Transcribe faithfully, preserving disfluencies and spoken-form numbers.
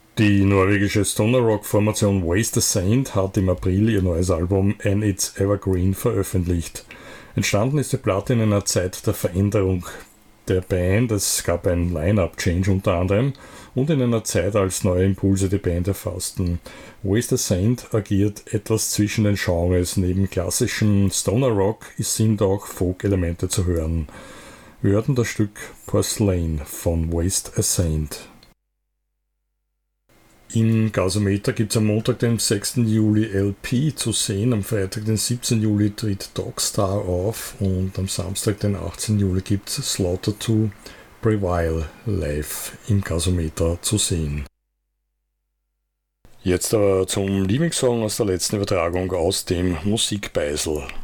Die norwegische Stoner-Rock-Formation Waste the Saint hat im April ihr neues Album And It's Evergreen veröffentlicht. Entstanden ist die Platte in einer Zeit der Veränderung der Band, es gab ein Line-Up-Change unter anderem, und in einer Zeit, als neue Impulse die Band erfassten. Waste the Saint agiert etwas zwischen den Genres. Neben klassischem Stoner-Rock sind auch Folk-Elemente zu hören. Wir hörten das Stück Porcelain von Waste the Saint. Im Gasometer gibt es am Montag, den sechsten Juli L P zu sehen, am Freitag, den siebzehnten Juli tritt Dogstar auf und am Samstag, den achtzehnten Juli gibt es Slaughter to Prevail live im Gasometer zu sehen. Jetzt aber zum Lieblingssong aus der letzten Übertragung aus dem Musikbeisel.